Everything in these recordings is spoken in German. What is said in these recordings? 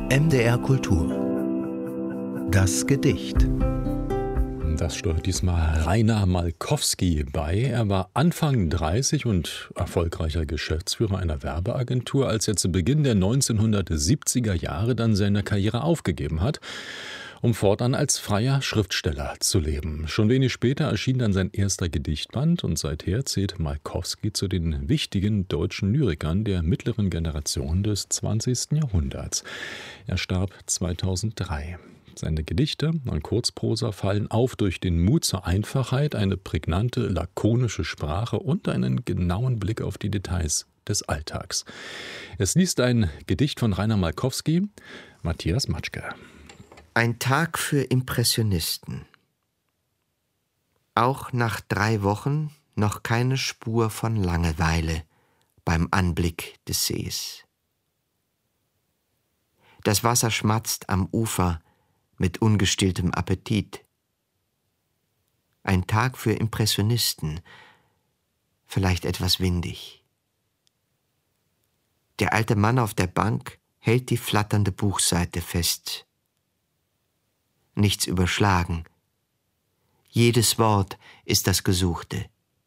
MDR Kultur. Das Gedicht. Das steuert diesmal Rainer Malkowski bei. Er war Anfang 30 und erfolgreicher Geschäftsführer einer Werbeagentur, als er zu Beginn der 1970er Jahre dann seine Karriere aufgegeben hat, um fortan als freier Schriftsteller zu leben. Schon wenig später erschien dann sein erster Gedichtband und seither zählt Malkowski zu den wichtigen deutschen Lyrikern der mittleren Generation des 20. Jahrhunderts. Er starb 2003. Seine Gedichte und Kurzprosa fallen auf durch den Mut zur Einfachheit, eine prägnante, lakonische Sprache und einen genauen Blick auf die Details des Alltags. Es liest ein Gedicht von Rainer Malkowski, Matthias Matschke. Ein Tag für Impressionisten. Auch nach 3 Wochen noch keine Spur von Langeweile beim Anblick des Sees. Das Wasser schmatzt am Ufer mit ungestilltem Appetit. Ein Tag für Impressionisten, vielleicht etwas windig. Der alte Mann auf der Bank hält die flatternde Buchseite fest. Nichts überschlagen. Jedes Wort ist das Gesuchte.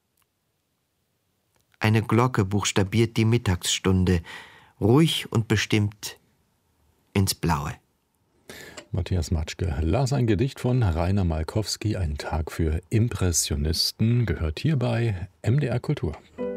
Eine Glocke buchstabiert die Mittagsstunde, ruhig und bestimmt ins Blaue. Matthias Matschke las ein Gedicht von Rainer Malkowski, ein Tag für Impressionisten, gehört hier bei MDR Kultur.